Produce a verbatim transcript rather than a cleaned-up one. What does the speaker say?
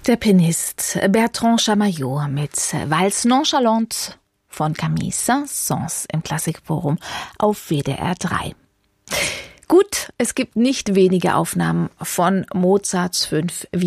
Der Pianist Bertrand Chamayot mit Valse Nonchalante von Camille Saint-Saëns im Klassikforum auf W D R drei. Gut, es gibt nicht wenige Aufnahmen von Mozarts fünf